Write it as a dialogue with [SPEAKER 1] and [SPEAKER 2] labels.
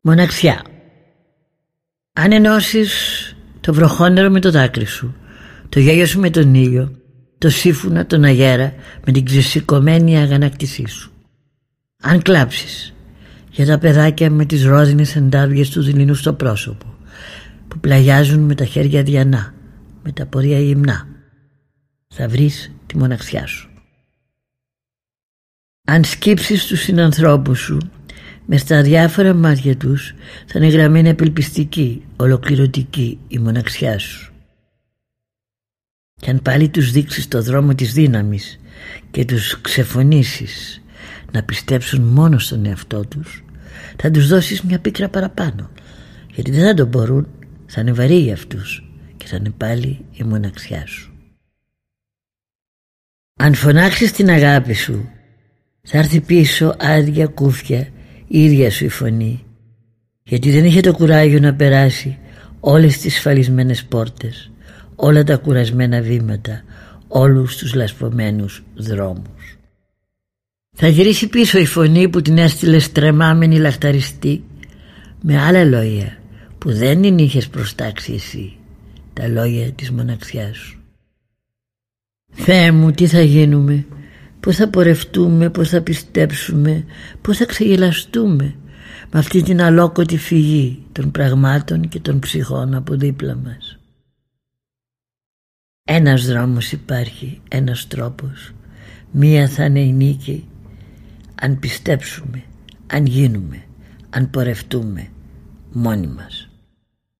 [SPEAKER 1] Μοναξιά. Αν ενώσεις το βροχόνερο με το δάκρυ σου, το γέλιο σου με τον ήλιο, το σύμφωνα, τον αγέρα με την ξεσηκωμένη αγανάκτησή σου. Αν κλάψεις για τα παιδάκια με τις ρόζινες εντάβιες του δειλινού στο πρόσωπο, που πλαγιάζουν με τα χέρια διανά, με τα πόδια γυμνά, θα βρεις τη μοναξιά σου. Αν σκύψεις τους συνανθρώπους σου, μες στα διάφορα μάτια τους θα είναι γραμμένη απελπιστική, ολοκληρωτική η μοναξιά σου. Και αν πάλι τους δείξεις το δρόμο της δύναμης και τους ξεφωνήσεις να πιστέψουν μόνο στον εαυτό τους, θα τους δώσεις μια πίκρα παραπάνω, γιατί δεν θα το μπορούν, θα είναι βαρύ για αυτούς και θα είναι πάλι η μοναξιά σου. Αν φωνάξεις την αγάπη σου, θα έρθει πίσω άδεια κούφια η ίδια σου η φωνή, γιατί δεν είχε το κουράγιο να περάσει όλες τις σφαλισμένες πόρτες, όλα τα κουρασμένα βήματα, όλους τους λασπωμένους δρόμους. Θα γυρίσει πίσω η φωνή που την έστειλες τρεμάμενη λαχταριστή, με άλλα λόγια που δεν την είχες προστάξει εσύ, τα λόγια της μοναξιάς σου. Θεέ μου, τι θα γίνουμε, πώς θα πορευτούμε, πώς θα πιστέψουμε, πώς θα ξεγελαστούμε με αυτή την αλόκοτη φυγή των πραγμάτων και των ψυχών από δίπλα μας. Ένας δρόμος υπάρχει, ένας τρόπος, μία θα είναι η νίκη, αν πιστέψουμε, αν γίνουμε, αν πορευτούμε μόνοι μας.